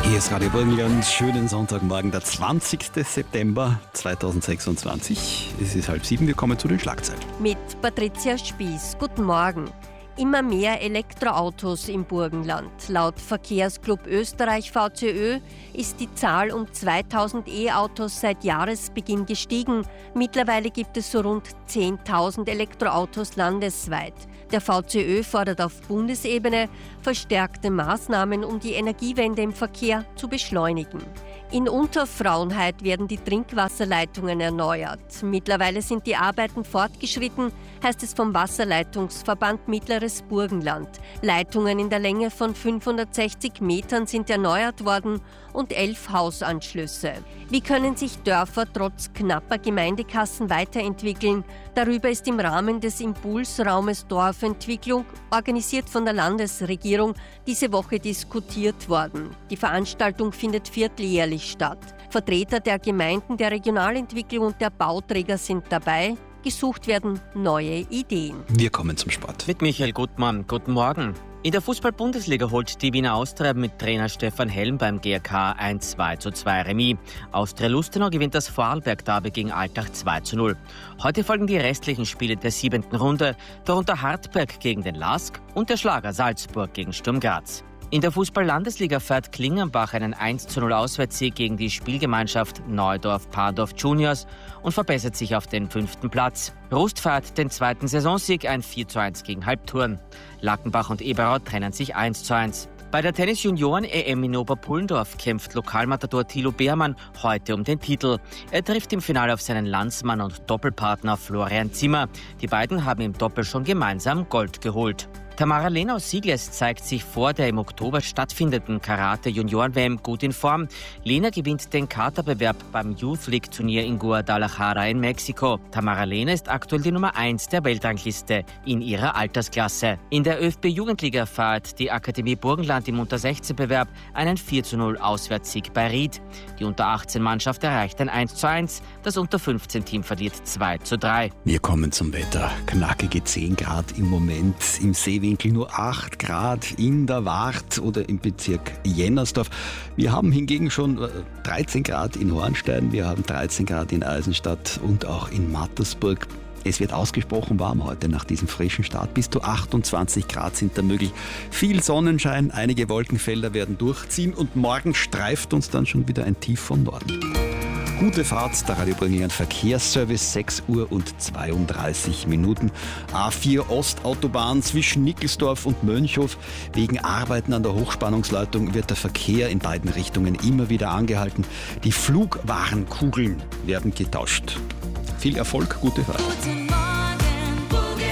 Hier ist Radio Burgenland. Schönen Sonntagmorgen, der 20. September 2026. Es ist 6:30. Wir kommen zu den Schlagzeilen. Mit Patricia Spieß. Guten Morgen. Immer mehr Elektroautos im Burgenland. Laut Verkehrsclub Österreich VCÖ ist die Zahl um 2000 E-Autos seit Jahresbeginn gestiegen. Mittlerweile gibt es so rund 10.000 Elektroautos landesweit. Der VCÖ fordert auf Bundesebene verstärkte Maßnahmen, um die Energiewende im Verkehr zu beschleunigen. In Unterfrauenheit werden die Trinkwasserleitungen erneuert. Mittlerweile sind die Arbeiten fortgeschritten, heißt es vom Wasserleitungsverband Mittleres Burgenland. Leitungen in der Länge von 560 Metern sind erneuert worden und 11 Hausanschlüsse. Wie können sich Dörfer trotz knapper Gemeindekassen weiterentwickeln? Darüber ist im Rahmen des Impulsraumes Dorfentwicklung, organisiert von der Landesregierung, diese Woche diskutiert worden. Die Veranstaltung findet vierteljährlich statt. Vertreter der Gemeinden, der Regionalentwicklung und der Bauträger sind dabei. Gesucht werden neue Ideen. Wir kommen zum Sport. Mit Michael Gutmann. Guten Morgen. In der Fußball-Bundesliga holt die Wiener Austria mit Trainer Stefan Helm beim GRK ein 2:2 Remis. Austria Lustenau gewinnt das Vorarlberg-Derby gegen Altach 2:0. Heute folgen die restlichen Spiele der 7. Runde, darunter Hartberg gegen den LASK und der Schlager Salzburg gegen Sturm Graz. In der Fußball-Landesliga feiert Klingenbach einen 1:0 Auswärtssieg gegen die Spielgemeinschaft Neudorf-Pandorf Juniors und verbessert sich auf den 5. Platz. Rust feiert den 2. Saisonsieg, ein 4:1 gegen Halbturn. Lackenbach und Eberau trennen sich 1:1. Bei der Tennis-Junioren-EM in Oberpullendorf kämpft Lokalmatador Thilo Beermann heute um den Titel. Er trifft im Finale auf seinen Landsmann und Doppelpartner Florian Zimmer. Die beiden haben im Doppel schon gemeinsam Gold geholt. Tamara Lehner aus Sigles zeigt sich vor der im Oktober stattfindenden Karate-Junioren-WM gut in Form. Lehner gewinnt den Kata-Bewerb beim Youth League-Turnier in Guadalajara in Mexiko. Tamara Lehner ist aktuell die Nummer 1 der Weltrangliste in ihrer Altersklasse. In der ÖFB-Jugendliga feiert die Akademie Burgenland im Unter-16-Bewerb einen 4:0 Auswärtssieg bei Ried. Die Unter-18-Mannschaft erreicht ein 1:1, das Unter-15-Team verliert 2:3. Wir kommen zum Wetter. Knackige 10 Grad im Moment, im Seewinkel nur 8 Grad in der Wart oder im Bezirk Jennersdorf. Wir haben hingegen schon 13 Grad in Hornstein, wir haben 13 Grad in Eisenstadt und auch in Mattersburg. Es wird ausgesprochen warm heute nach diesem frischen Start. Bis zu 28 Grad sind da möglich. Viel Sonnenschein, einige Wolkenfelder werden durchziehen und morgen streift uns dann schon wieder ein Tief von Norden. Gute Fahrt, der Radio Burgenland Verkehrsservice, 6:32 Minuten. A4 Ostautobahn zwischen Nickelsdorf und Mönchhof. Wegen Arbeiten an der Hochspannungsleitung wird der Verkehr in beiden Richtungen immer wieder angehalten. Die Flugwarenkugeln werden getauscht. Viel Erfolg, gute Fahrt. Guten Morgen,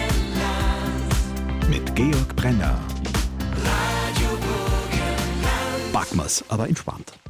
Burgenland. Mit Georg Brenner. Radio Burgenland. Packen wir's, aber entspannt.